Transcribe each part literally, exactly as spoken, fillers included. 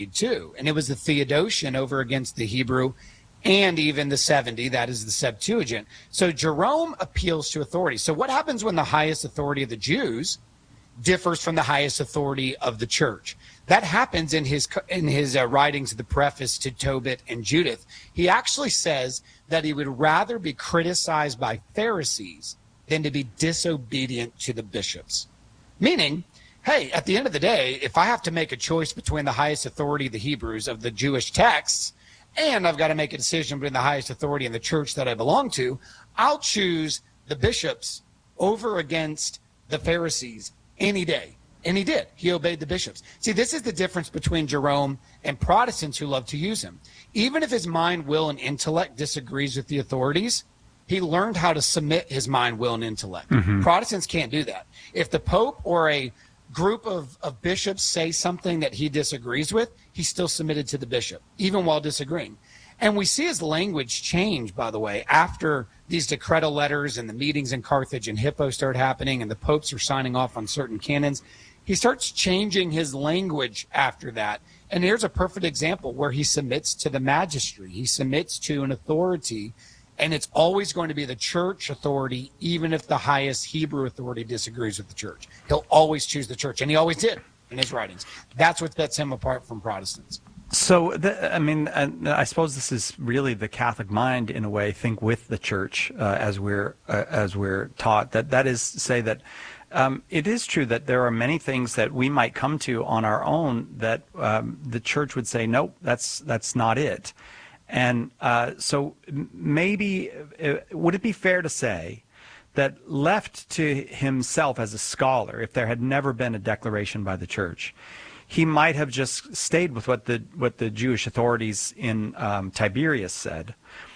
too. And it was the Theodotion over against the Hebrew and even the seventy, that is the Septuagint. So Jerome appeals to authority. So what happens when the highest authority of the Jews differs from the highest authority of the church? That happens in his in his uh, writings, the preface to Tobit and Judith. He actually says that he would rather be criticized by Pharisees than to be disobedient to the bishops. Meaning, hey, at the end of the day, if I have to make a choice between the highest authority of the Hebrews of the Jewish texts, and I've got to make a decision between the highest authority in the church that I belong to, I'll choose the bishops over against the Pharisees any day. And he did. He obeyed the bishops. See, this is the difference between Jerome and Protestants who love to use him. Even if his mind, will, and intellect disagrees with the authorities, he learned how to submit his mind, will, and intellect. Mm-hmm. Protestants can't do that. If the Pope or a group of, of bishops say something that he disagrees with, he's still submitted to the bishop, even while disagreeing. And we see his language change, by the way, after these decretal letters and the meetings in Carthage and Hippo start happening and the popes are signing off on certain canons. He starts changing his language after that. And here's a perfect example where he submits to the magistracy. He submits to an authority, and it's always going to be the church authority, even if the highest Hebrew authority disagrees with the church. He'll always choose the church, and he always did in his writings. That's what sets him apart from Protestants. So, the, I mean, I suppose this is really the Catholic mind, in a way, think with the church uh, as we're uh, as we're taught. That that is to say that um, it is true that there are many things that we might come to on our own that um, the church would say, nope, that's that's not it. And uh, so maybe, uh, would it be fair to say that left to himself as a scholar, if there had never been a declaration by the church, he might have just stayed with what the what the Jewish authorities in um, Tiberias said,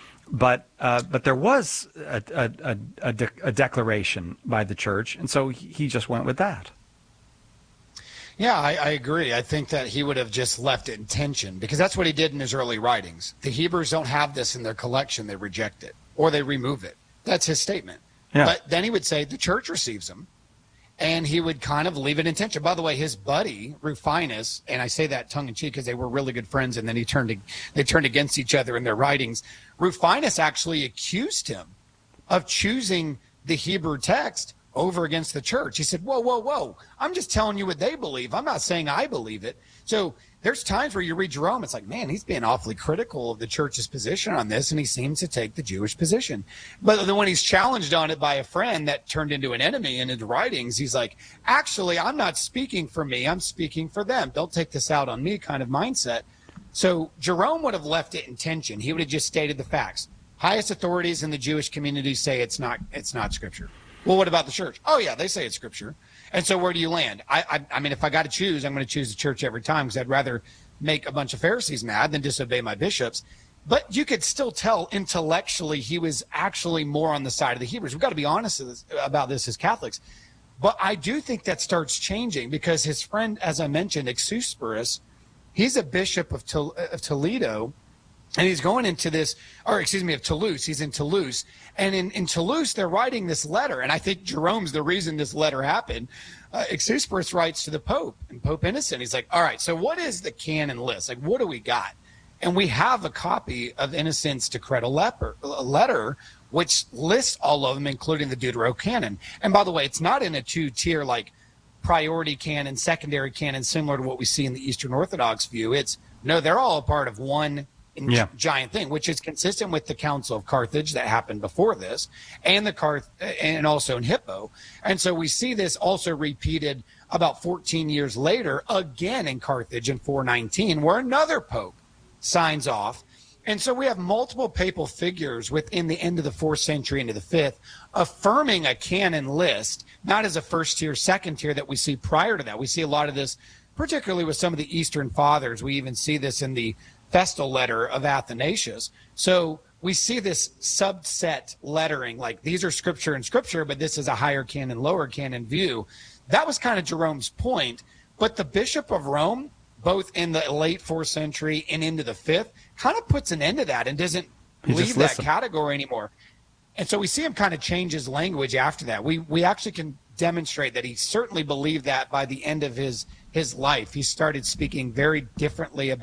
but uh, but there was a a, a, de a declaration by the church, and so he just went with that. Yeah, I, I agree. I think that he would have just left it in tension, because that's what he did in his early writings. The Hebrews don't have this in their collection; they reject it or they remove it. That's his statement. Yeah. But then he would say the church receives them. And he would kind of leave it in tension. By the way, his buddy Rufinus, and I say that tongue in cheek because they were really good friends, and then he turned to, they turned against each other in their writings. Rufinus actually accused him of choosing the Hebrew text over against the church. He said, whoa, whoa, whoa, I'm just telling you what they believe. I'm not saying I believe it. So there's times where you read Jerome, it's like, man, he's being awfully critical of the church's position on this, and he seems to take the Jewish position. But then when he's challenged on it by a friend that turned into an enemy in his writings, he's like, actually, I'm not speaking for me, I'm speaking for them. Don't take this out on me kind of mindset. So Jerome would have left it in tension. He would have just stated the facts. Highest authorities in the Jewish community say it's not, it's not scripture. Well, what about the church? Oh, yeah, they say it's scripture. And so where do you land? I I, I mean, if I got to choose, I'm going to choose the church every time, because I'd rather make a bunch of Pharisees mad than disobey my bishops. But you could still tell intellectually he was actually more on the side of the Hebrews. We've got to be honest about this as Catholics. But I do think that starts changing, because his friend, as I mentioned, Exusperius, he's a bishop of, Tol of Toledo. And he's going into this, or excuse me, of Toulouse. He's in Toulouse. And in, in Toulouse, they're writing this letter. And I think Jerome's the reason this letter happened. Uh, Exusperius writes to the Pope, and Pope Innocent. He's like, all right, so what is the canon list? Like, what do we got? And we have a copy of Innocent's decretal letter, which lists all of them, including the Deuterocanon. And by the way, it's not in a two-tier, like, priority canon, secondary canon, similar to what we see in the Eastern Orthodox view. It's, no, they're all a part of one In yeah. giant thing, which is consistent with the Council of Carthage that happened before this, and the Carth and also in Hippo. And so we see this also repeated about fourteen years later, again in Carthage in four nineteen, where another pope signs off. And so we have multiple papal figures within the end of the fourth century into the fifth, affirming a canon list, not as a first tier, second tier that we see prior to that. We see a lot of this, particularly with some of the Eastern Fathers. We even see this in the Festal letter of Athanasius. So we see this subset lettering, like these are scripture and scripture, but this is a higher canon, lower canon view. That was kind of Jerome's point. But the Bishop of Rome, both in the late fourth century and into the fifth, kind of puts an end to that and doesn't leave that category anymore. And so we see him kind of change his language after that. We we actually can demonstrate that he certainly believed that by the end of his his life. He started speaking very differently about